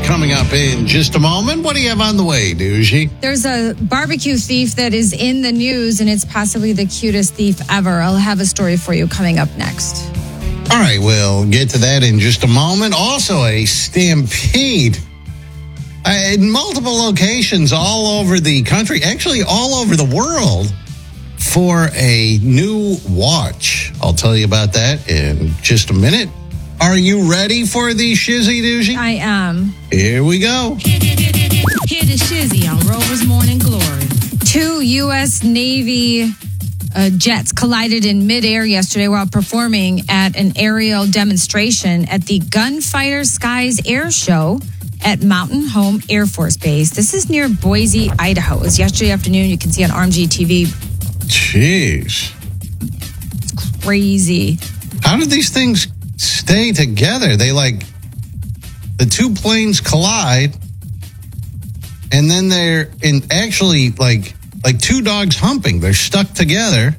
coming up in just a moment. What do you have on the way, Doogie? There's a barbecue thief that is in the news, and it's possibly the cutest thief ever. I'll have a story for you coming up next. All right, we'll get to that in just a moment. Also, a stampede in multiple locations all over the country, actually all over the world, for a new watch. I'll tell you about that in just a minute. Are you ready for the Shizzy Doogie? I am. Here we go. Hear the Shizzy on Rover's Morning Glory. 2 U.S. Navy jets collided in midair yesterday while performing at an aerial demonstration at the Gunfighter Skies Air Show at Mountain Home Air Force Base. This is near Boise, Idaho. It was yesterday afternoon. You can see on RMG TV. Jeez. It's crazy. How did these things stay together? The two planes collide, and then they're actually like two dogs humping. They're stuck together.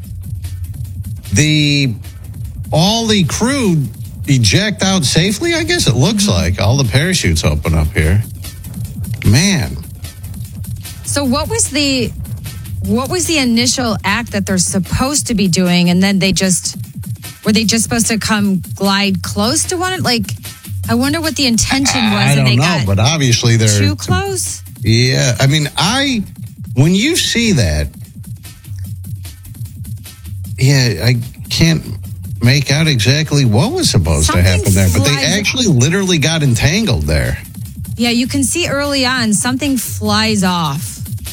All the crew eject out safely, I guess it looks like. All the parachutes open up here. Man. So what was the initial act that they're supposed to be doing, and then were they just supposed to come glide close to one? I wonder what the intention was. I don't know, but obviously they're too close. Yeah, I mean, when you see that, I can't make out exactly what was supposed to happen there, but they actually literally got entangled there. Yeah, you can see early on something flies off.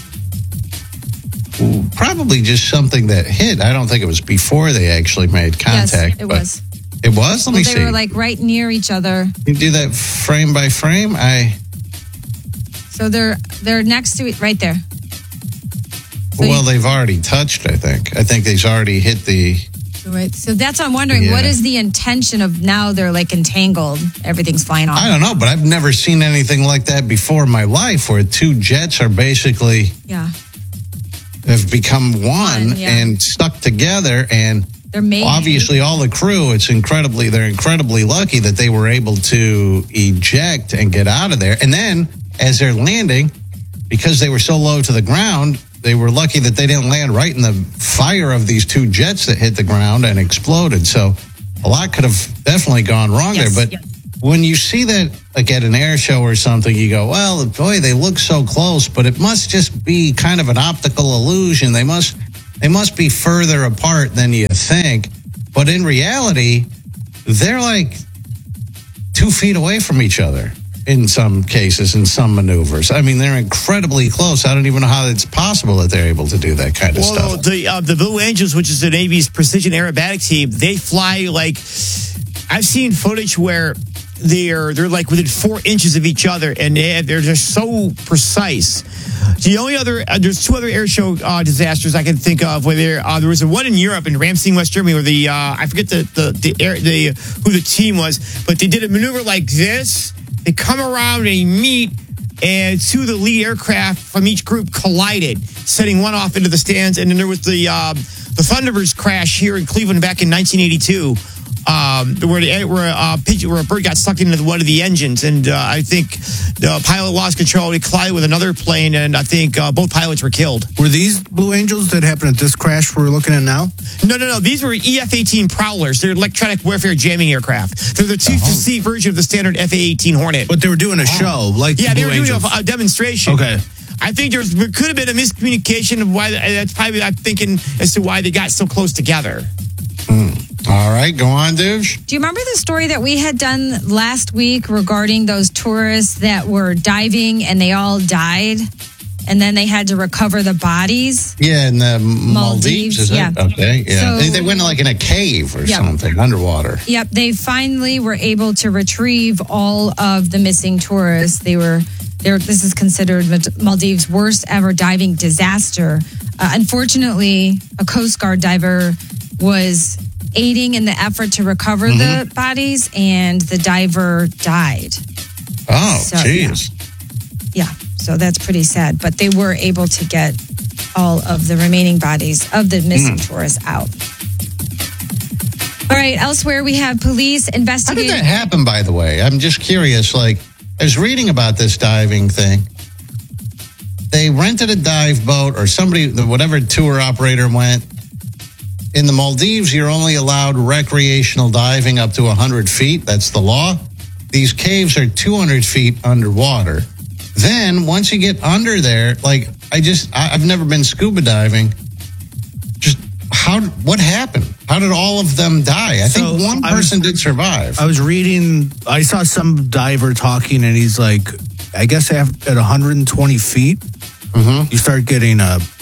Probably just something that hit. I don't think it was before they actually made contact. Yes, it was. It was? Let me see. They were right near each other. You do that frame by frame? So they're next to it right there. So they've already touched, I think. I think they've already hit the... Right. So that's what I'm wondering. What is the intention of now they're entangled? Everything's flying off. I don't know, but I've never seen anything like that before in my life where two jets are basically... Yeah. Have become one and stuck together, and obviously all the crew, they're incredibly lucky that they were able to eject and get out of there. And then as they're landing, because they were so low to the ground, they were lucky that they didn't land right in the fire of these two jets that hit the ground and exploded. So a lot could have definitely gone wrong there. But when you see that at an air show or something, you go, well, boy, they look so close, but it must just be kind of an optical illusion. They must be further apart than you think. But in reality, they're 2 feet away from each other in some cases, in some maneuvers. I mean, they're incredibly close. I don't even know how it's possible that they're able to do that kind of stuff. The Blue Angels, which is the Navy's precision aerobatic team, they fly I've seen footage where they're within 4 inches of each other, and they're just so precise. The only other there's 2 other air show disasters I can think of where there was one in Europe in Ramstein, West Germany, where I forget who the team was, but they did a maneuver like this. They come around and they meet, and 2 of the lead aircraft from each group collided, setting one off into the stands. And then there was the Thunderbirds crash here in Cleveland back in 1982. Where a bird got sucked into one of the engines, and I think the pilot lost control. He collided with another plane, and I think both pilots were killed. Were these Blue Angels that happened at this crash we're looking at now? No. These were EF-18 Prowlers. They're electronic warfare jamming aircraft. They're the 2C version of the standard FA-18 Hornet. But they were doing a show, they were doing a demonstration. Okay. I think there could have been a miscommunication of why. That's probably I'm thinking as to why they got so close together. All right, go on, Doosh. Do you remember the story that we had done last week regarding those tourists that were diving and they all died? And then they had to recover the bodies? Yeah, in the Maldives, is it? Yeah. Okay, yeah. So, they went in a cave or something, underwater. Yep, they finally were able to retrieve all of the missing tourists. This is considered Maldives' worst ever diving disaster. Unfortunately, a Coast Guard diver was aiding in the effort to recover the bodies, and the diver died. Oh, jeez. Yeah, so that's pretty sad. But they were able to get all of the remaining bodies of the missing tourists out. All right, elsewhere we have police investigating. How did that happen, by the way? I'm just curious. I was reading about this diving thing. They rented a dive boat or somebody, whatever tour operator went. In the Maldives, you're only allowed recreational diving up to 100 feet. That's the law. These caves are 200 feet underwater. Then once you get under there, like I've never been scuba diving. Just what happened? How did all of them die? I think one person did survive. I was reading, I saw some diver talking, and he's like, I guess at 120 feet, you start getting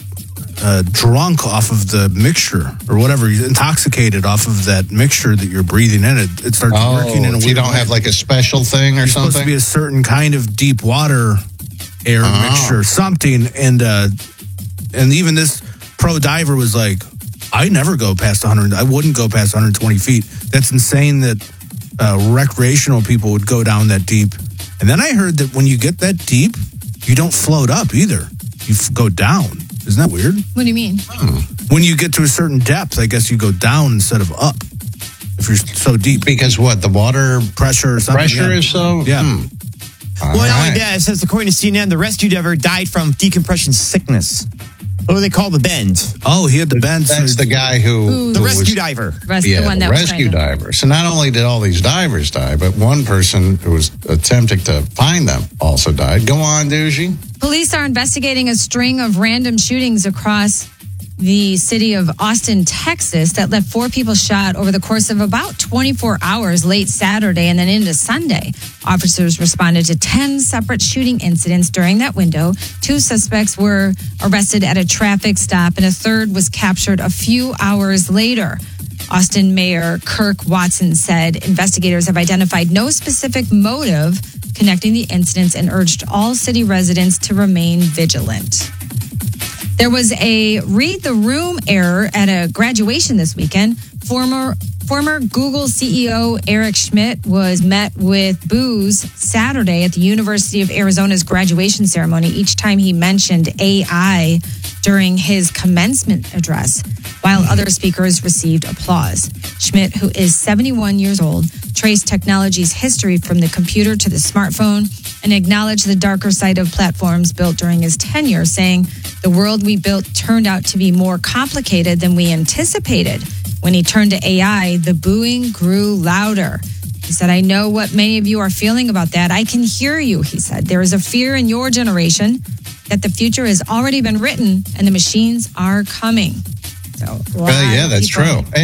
drunk off of the mixture or whatever, you're intoxicated off of that mixture that you're breathing in. It starts working in a way. You don't have like a special thing or something? It's supposed to be a certain kind of deep water air mixture, something. And even this pro diver was like, I never go past 100. I wouldn't go past 120 feet. That's insane that recreational people would go down that deep. And then I heard that when you get that deep, you don't float up either. You go down. Isn't that weird? What do you mean? When you get to a certain depth, I guess you go down instead of up. If you're so deep. Because what? The water pressure or something? Pressure is so? Yeah. Well, not only that, it says, according to CNN, the rescue diver died from decompression sickness. What do they call the bend? Oh, he had the bend. That's the guy who... The rescue diver. The one that rescue diver. So not only did all these divers die, but one person who was attempting to find them also died. Go on, Doogie. Police are investigating a string of random shootings across the city of Austin, Texas, that left 4 people shot over the course of about 24 hours late Saturday and then into Sunday. Officers responded to 10 separate shooting incidents during that window. 2 suspects were arrested at a traffic stop, and a third was captured a few hours later. Austin Mayor Kirk Watson said investigators have identified no specific motive connecting the incidents and urged all city residents to remain vigilant. There was a read the room error at a graduation this weekend. Former Google CEO Eric Schmidt was met with boos Saturday at the University of Arizona's graduation ceremony each time he mentioned AI during his commencement address, while other speakers received applause. Schmidt, who is 71 years old, traced technology's history from the computer to the smartphone and acknowledged the darker side of platforms built during his tenure, saying, "The world we built turned out to be more complicated than we anticipated." When he turned to AI, the booing grew louder. He said, "I know what many of you are feeling about that. I can hear you," he said. "There is a fear in your generation that the future has already been written and the machines are coming." So, yeah, that's true.